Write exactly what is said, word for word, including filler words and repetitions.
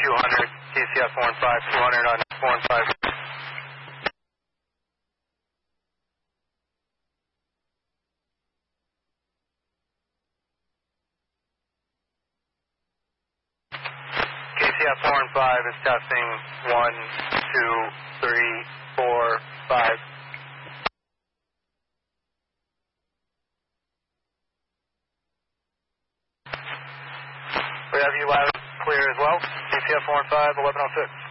two hundred, T C F four one five, two hundred on four one five. K C F four one five is testing one, two, three, four, five. We have you loud clear as well. K C F four one five, eleven oh six.